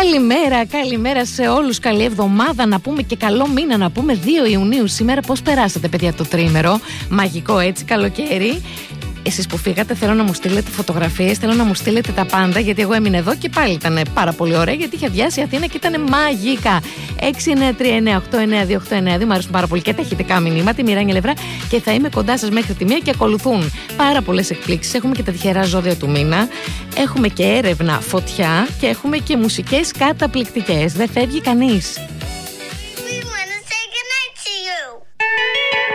Καλημέρα σε όλους. Καλή εβδομάδα να πούμε και καλό μήνα να πούμε. 2 Ιουνίου σήμερα. Πώς περάσατε, παιδιά, το τρίμερο? Μαγικό, έτσι, καλοκαίρι. Εσείς που φύγατε, θέλω να μου στείλετε φωτογραφίες, θέλω να μου στείλετε τα πάντα, γιατί εγώ έμεινε εδώ και πάλι ήταν πάρα πολύ ωραία, γιατί είχε αδειάσει η Αθήνα και ήταν μαγικά. 693989282, μου αρέσουν πάρα πολύ και τα ηχητικά μηνύματα, η Μιράνια Λευρά, και θα είμαι κοντά σας μέχρι τη 1 και ακολουθούν πάρα πολλές εκπλήξεις. Έχουμε και τα τυχερά ζώδια του μήνα, έχουμε και έρευνα φωτιά και έχουμε και μουσικές καταπληκτικές. Δεν φεύγει κανείς.